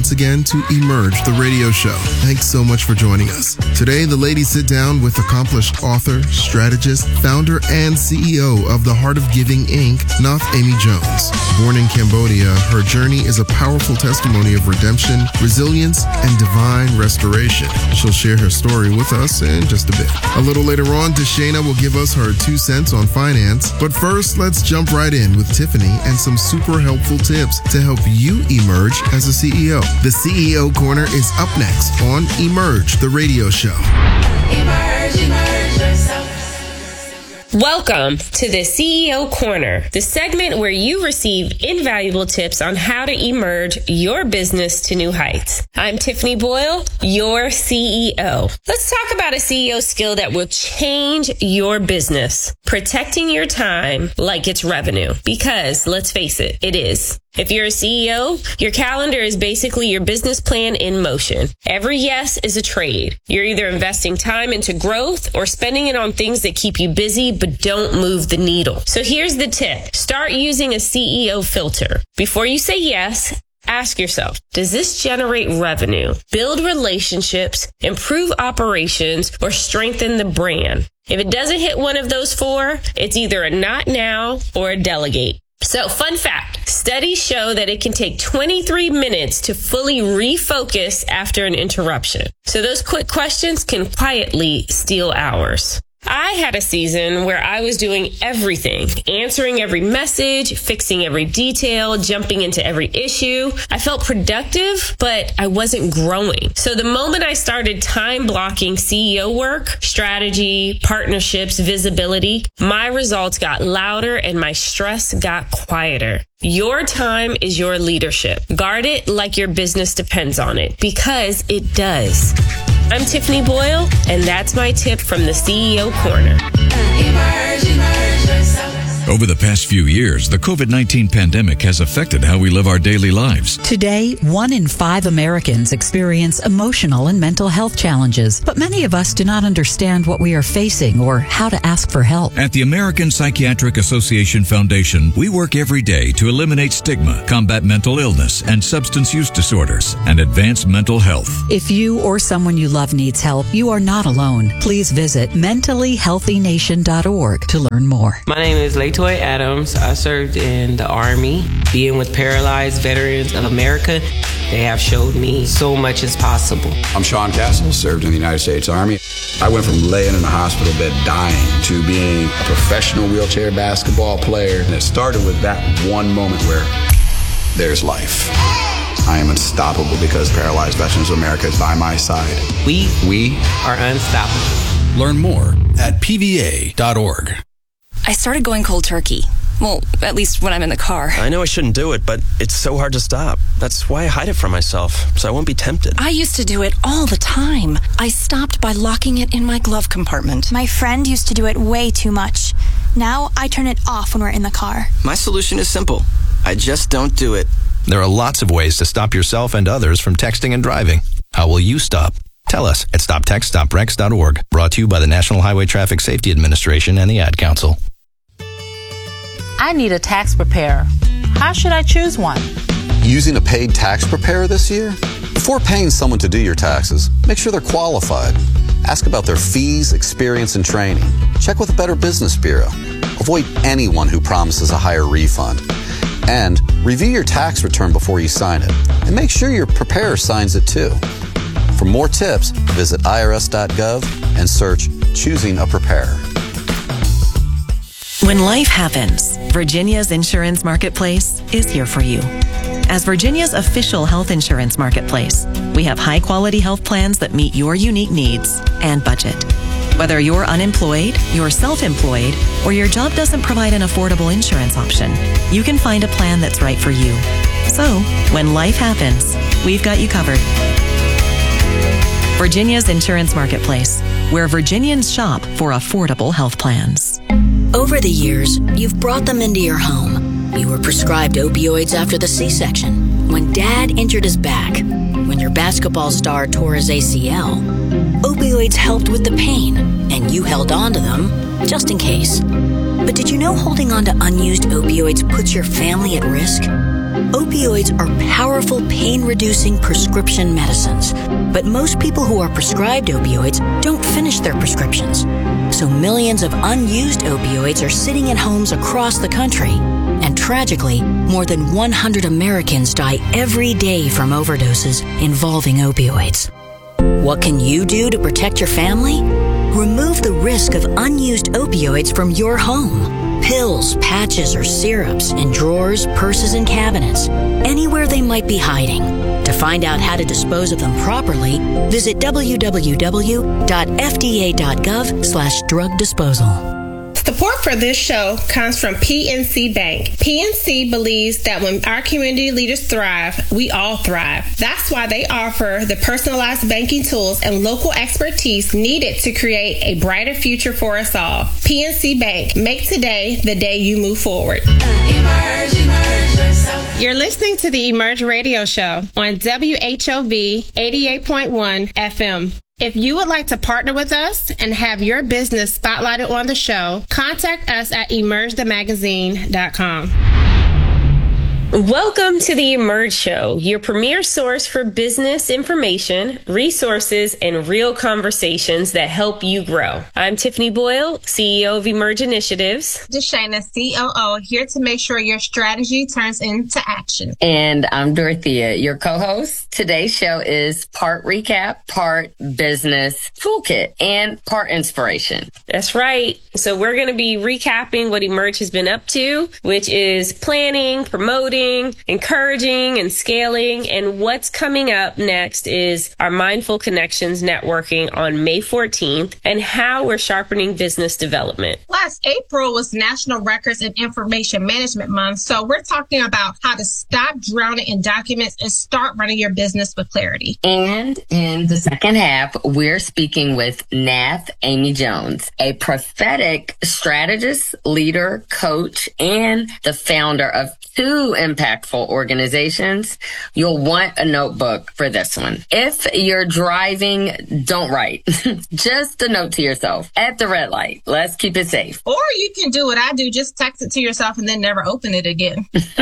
once again to Emerge, the radio show. Thanks so much for joining us. Today, the ladies sit down with accomplished author, strategist, founder, and CEO of The Heart of Giving, Inc., Nath Amy Jones. Born in Cambodia, her journey is a powerful testimony of redemption, resilience, and divine restoration. She'll share her story with us in just a bit. A little later on, Deshana will give us her 2 cents on finance. But first, let's jump right in with Tiffany and some super helpful tips to help you emerge as a CEO. The CEO Corner is up next on Emerge, the radio show. Emerge yourself. Welcome to the CEO Corner, the segment where you receive invaluable tips on how to emerge your business to new heights. I'm Tiffany Boyle, your CEO. Let's talk about a CEO skill that will change your business. Protecting your time like it's revenue. Because, let's face it, it is. If you're a CEO, your calendar is basically your business plan in motion. Every yes is a trade. You're either investing time into growth or spending it on things that keep you busy but don't move the needle. So here's the tip. Start using a CEO filter. Before you say yes, ask yourself, does this generate revenue, build relationships, improve operations, or strengthen the brand? If it doesn't hit one of those 4, it's either a not now or a delegate. So, fun fact, studies show that it can take 23 minutes to fully refocus after an interruption. So those quick questions can quietly steal hours. I had a season where I was doing everything, answering every message, fixing every detail, jumping into every issue. I felt productive, but I wasn't growing. So the moment I started time blocking CEO work, strategy, partnerships, visibility, my results got louder and my stress got quieter. Your time is your leadership. Guard it like your business depends on it, because it does. I'm Tiffany Boyle, and that's my tip from the CEO Corner. Emerge yourself. Over the past few years, the COVID-19 pandemic has affected how we live our daily lives. Today, 1 in 5 Americans experience emotional and mental health challenges, but many of us do not understand what we are facing or how to ask for help. At the American Psychiatric Association Foundation, we work every day to eliminate stigma, combat mental illness and substance use disorders, and advance mental health. If you or someone you love needs help, you are not alone. Please visit mentallyhealthynation.org to learn more. My name is Latoya Adams. I served in the Army. Being with Paralyzed Veterans of America, they have showed me so much is possible. I'm Sean Castle, served in the United States Army. I went from laying in a hospital bed dying to being a professional wheelchair basketball player. And it started with that one moment where there's life. I am unstoppable because Paralyzed Veterans of America is by my side. We are unstoppable. Learn more at pva.org. I started going cold turkey. Well, at least when I'm in the car. I know I shouldn't do it, but it's so hard to stop. That's why I hide it from myself, so I won't be tempted. I used to do it all the time. I stopped by locking it in my glove compartment. My friend used to do it way too much. Now I turn it off when we're in the car. My solution is simple. I just don't do it. There are lots of ways to stop yourself and others from texting and driving. How will you stop? Tell us at stoptextstoprex.org. Brought to you by the National Highway Traffic Safety Administration and the Ad Council. I need a tax preparer. How should I choose one? Using a paid tax preparer this year? Before paying someone to do your taxes, make sure they're qualified. Ask about their fees, experience, and training. Check with the Better Business Bureau. Avoid anyone who promises a higher refund. And review your tax return before you sign it. And make sure your preparer signs it too. For more tips, visit irs.gov and search Choosing a Preparer. When life happens, Virginia's Insurance Marketplace is here for you. As Virginia's official health insurance marketplace, we have high-quality health plans that meet your unique needs and budget. Whether you're unemployed, you're self-employed, or your job doesn't provide an affordable insurance option, you can find a plan that's right for you. So, when life happens, we've got you covered. Virginia's Insurance Marketplace, where Virginians shop for affordable health plans. Over the years, you've brought them into your home. You were prescribed opioids after the C-section, when Dad injured his back, when your basketball star tore his ACL. Opioids helped with the pain, and you held on to them just in case. But did you know holding on to unused opioids puts your family at risk? Opioids are powerful pain-reducing prescription medicines, but most people who are prescribed opioids don't finish their prescriptions. So millions of unused opioids are sitting in homes across the country. And tragically, more than 100 Americans die every day from overdoses involving opioids. What can you do to protect your family? Remove the risk of unused opioids from your home. Pills, patches, or syrups in drawers, purses, and cabinets, anywhere they might be hiding. To find out how to dispose of them properly, visit www.fda.gov/drug disposal. Support for this show comes from PNC Bank. PNC believes that when our community leaders thrive, we all thrive. That's why they offer the personalized banking tools and local expertise needed to create a brighter future for us all. PNC Bank, make today the day you move forward. Emerge yourself. You're listening to the Emerge Radio Show on WHOV 88.1 FM. If you would like to partner with us and have your business spotlighted on the show, contact us at emergethemagazine.com. Welcome to the Emerge Show, your premier source for business information, resources, and real conversations that help you grow. I'm Tiffany Boyle, CEO of Emerge Initiatives. Deshana, COO, here to make sure your strategy turns into action. And I'm Dorothea, your co-host. Today's show is part recap, part business toolkit, and part inspiration. That's right. So we're going to be recapping what Emerge has been up to, which is planning, promoting, encouraging, and scaling. And what's coming up next is our Mindful Connections networking on May 14th and how we're sharpening business development. Last April was National Records and Information Management Month. So we're talking about how to stop drowning in documents and start running your business with clarity. And in the second half, we're speaking with Nath Amy Jones, a prophetic strategist, leader, coach, and the founder of two impactful organizations. You'll want a notebook for this one. If you're driving, don't write. Just a note to yourself at the red light. Let's keep it safe. Or you can do what I do, just text it to yourself and then never open it again.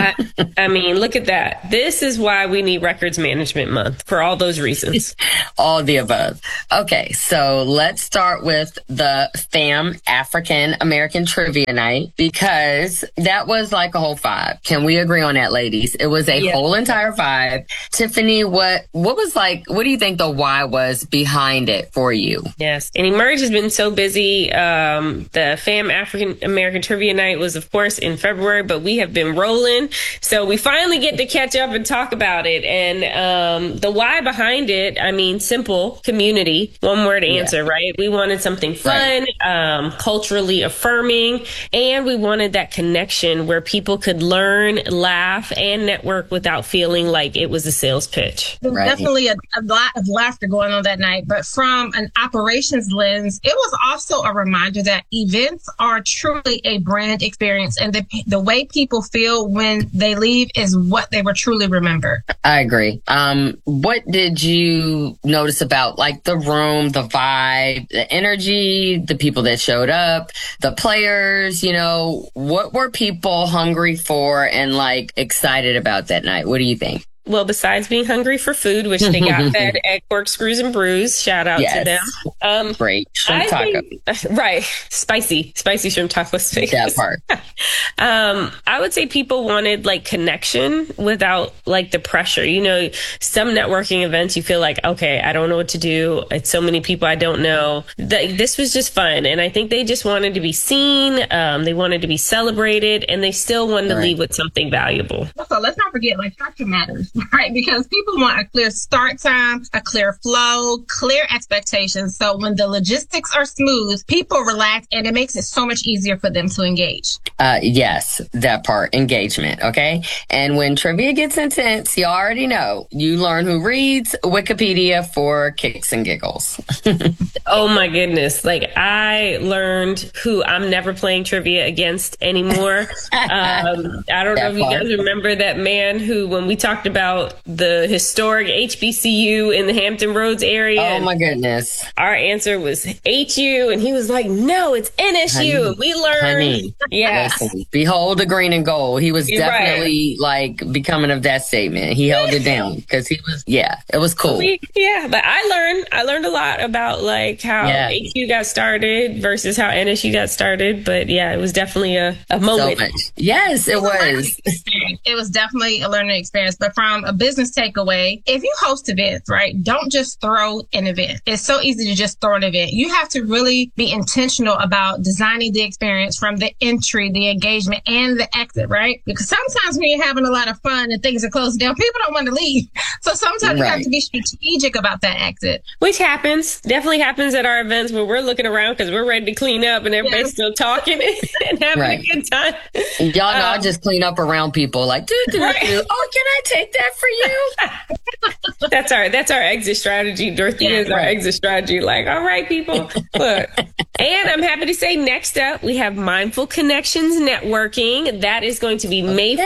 I mean, look at that. This is why we need Records Management Month, for all those reasons. All the above. Okay, so let's start with the FAM African American Trivia Night, because that was like a whole vibe. Can we agree on that, ladies? It was a whole entire vibe. Tiffany, what do you think the why was behind it for you? Yes. And Emerge has been so busy. The FAM African American Trivia Night was, of course, in February, but we have been rolling. So we finally get to catch up and talk about it. And the why behind it, I mean, simple: community. One word answer, right? We wanted something fun, culturally affirming, and we wanted that connection where people could learn, laugh, and network without feeling like it was a sales pitch. There's definitely a lot of laughter going on that night, but from an operations lens, it was also a reminder that events are truly a brand experience, and the way people feel when they leave is what they were truly remembered. I agree. What did you notice about like the room, the vibe, the energy, the people that showed up, the players? You know, what were people hungry for and like excited about that night? What do you think? Well, besides being hungry for food, which they got fed at Corkscrews and Brews, shout out to them. Great shrimp taco. Right. Spicy shrimp taco steak. That part. I would say people wanted like connection without like the pressure. You know, some networking events, you feel like, okay, I don't know what to do. It's so many people I don't know. This was just fun. And I think they just wanted to be seen. They wanted to be celebrated, and they still wanted to leave with something valuable. So let's not forget, like, structure matters. Right, because people want a clear start time, a clear flow, clear expectations. So when the logistics are smooth, people relax, and it makes it so much easier for them to engage. Yes, that part, engagement. Okay. And when trivia gets intense, you already know, you learn who reads Wikipedia for kicks and giggles. Oh my goodness. Like, I learned who I'm never playing trivia against anymore. I don't know if you guys remember that man who, when we talked about about the historic HBCU in the Hampton Roads area. Oh my goodness. Our answer was HU, and he was like, no, it's NSU. Honey, we learned. Yes. Listen, behold the green and gold. He was definitely like becoming of that statement. He held it down because he was, it was cool. But I learned a lot about like how HU got started versus how NSU got started. But it was definitely a moment. So much. Yes, it was. It was definitely a learning experience. But from a business takeaway, if you host events, right, don't just throw an event. It's so easy to just throw an event. You have to really be intentional about designing the experience from the entry, the engagement, and the exit, right? Because sometimes when you're having a lot of fun and things are closing down, people don't want to leave. So sometimes you have to be strategic about that exit. Which definitely happens at our events where we're looking around because we're ready to clean up and everybody's still talking and having a good time. Y'all know I just clean up around people like, oh, can I take that for you? That's our exit strategy. Dorothea is our exit strategy. Like, all right, people, look. And I'm happy to say next up, we have Mindful Connections Networking. That is going to be May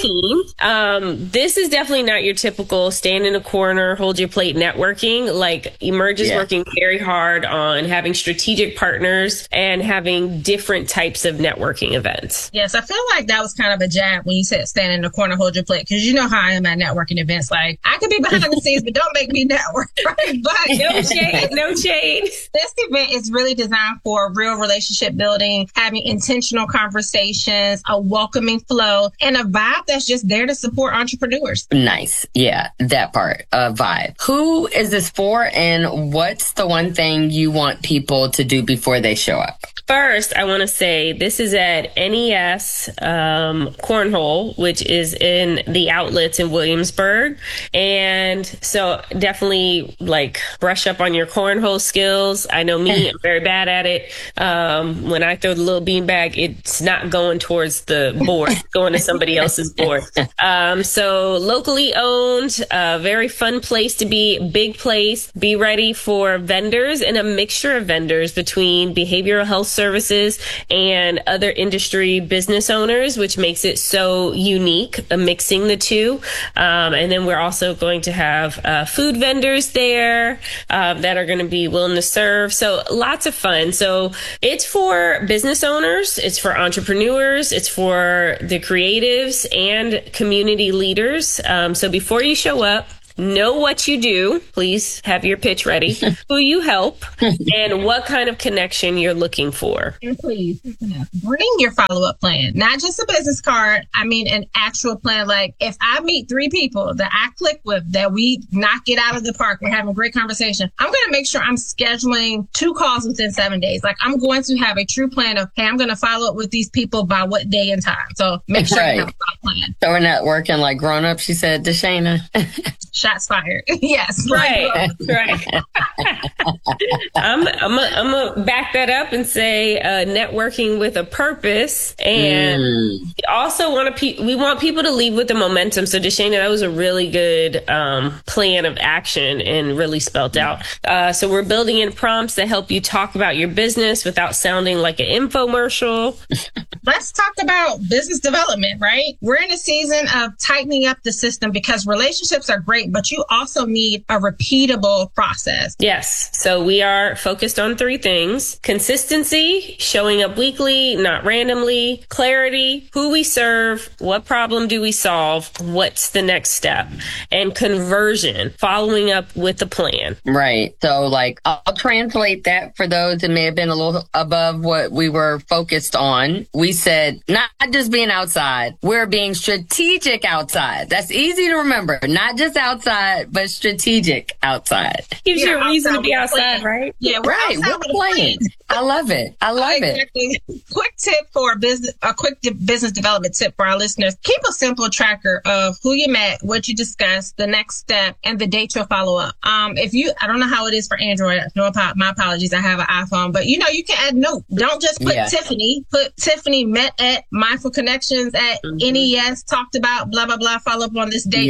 14th. This is definitely not your typical stand in a corner, hold your plate networking. Like Emerge is working very hard on having strategic partners and having different types of networking events. Yes, I feel like that was kind of a jab when you said stand in the corner, hold your plate. Because you know how I am at networking events. Like, I could be behind the scenes, but don't make me network. Right? But no shade. This event is really designed for real relationship building, having intentional conversations, a welcoming flow, and a vibe that's just there to support entrepreneurs. Nice. Yeah, that part, vibe. Who is this for, and what's the one thing you want people to do before they show up? First, I want to say this is at NES Cornhole, which is in the outlets in Williamsburg. And so definitely like brush up on your cornhole skills. I know me, I'm very bad at it. When I throw the little beanbag, it's not going towards the board, it's going to somebody else's board. So locally owned, very fun place to be, big place. Be ready for vendors and a mixture of vendors between behavioral health services and other industry business owners, which makes it so unique, mixing the two. And then we're also going to have food vendors there that are going to be willing to serve. So lots of fun. So it's for business owners, it's for entrepreneurs, it's for the creatives and community leaders. So before you show up, know what you do. Please have your pitch ready. Who you help and what kind of connection you're looking for. And please bring your follow-up plan, not just a business card. I mean, an actual plan. Like if I meet 3 people that I click with, that we knock it out of the park, we're having a great conversation, I'm going to make sure I'm scheduling 2 calls within 7 days. Like I'm going to have a true plan of, hey, I'm going to follow up with these people by what day and time. So make sure you have a plan. So we're not working like grown-ups, she said to Shayna. Shots fired. Yes. Right. I'm gonna back that up and say networking with a purpose, and also we want people to leave with the momentum. So Deshana, that was a really good plan of action and really spelled out. So we're building in prompts that help you talk about your business without sounding like an infomercial. Let's talk about business development, right? We're in a season of tightening up the system because relationships are great, but you also need a repeatable process. Yes. So we are focused on 3 things: consistency, showing up weekly, not randomly; clarity, who we serve, what problem do we solve, what's the next step; and conversion, following up with a plan. Right. So like I'll translate that for those that may have been a little above what we were focused on. We said not just being outside, we're being strategic outside. That's easy to remember. Not just outside, but strategic outside. Gives you a reason to be outside, right? Yeah, we're playing. I love it. Exactly. Quick tip for a quick business development tip for our listeners. Keep a simple tracker of who you met, what you discussed, the next step, and the date you'll follow up. I don't know how it is for Android. No, my apologies. I have an iPhone, but you can add note. Don't just put Tiffany. Put Tiffany met at Mindful Connections at NES, talked about blah, blah, blah, follow up on this date. Yeah.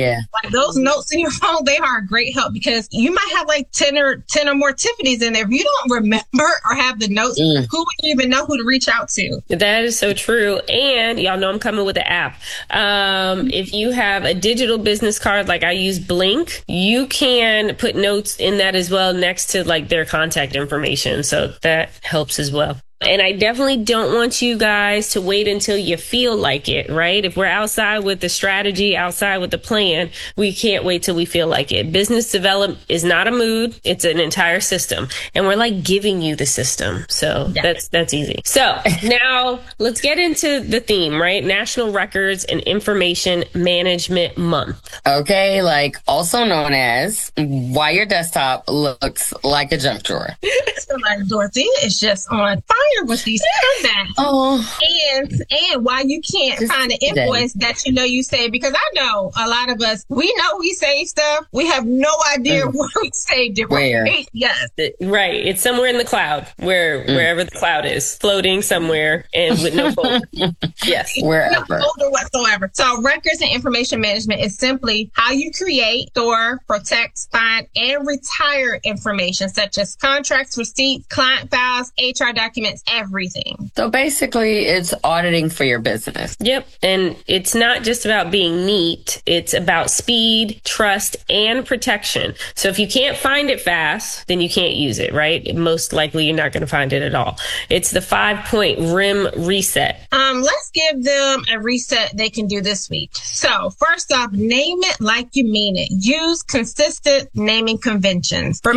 Those notes in your phone, they are a great help because you might have like 10 or more Tiffany's in there. If you don't remember or have the notes, who would you even know who to reach out to? That is so true. And y'all know I'm coming with an app. If you have a digital business card, like I use Blink, you can put notes in that as well next to like their contact information. So that helps as well. And I definitely don't want you guys to wait until you feel like it, right? If we're outside with the strategy, outside with the plan, we can't wait till we feel like it. Business development is not a mood. It's an entire system. And we're like giving you the system. So that's easy. So now let's get into the theme, right? National Records and Information Management Month. Okay, like also known as why your desktop looks like a junk drawer. So like Dorothea is just on fire with these contacts. And why you can't find an invoice that you saved, because I know a lot of us, we know we save stuff. We have no idea where we saved it. Where? Yes. Right. It's somewhere in the cloud, wherever the cloud is, floating somewhere and with no folder. Yes. Wherever. No folder whatsoever. So records and information management is simply how you create, store, protect, find, and retire information such as contracts, receipts, client files, HR documents, everything. So basically, it's auditing for your business. Yep. And it's not just about being neat. It's about speed, trust, and protection. So if you can't find it fast, then you can't use it, right? Most likely, you're not going to find it at all. It's the 5-point RIM reset. Let's give them a reset they can do this week. So first off, name it like you mean it. Use consistent naming conventions. For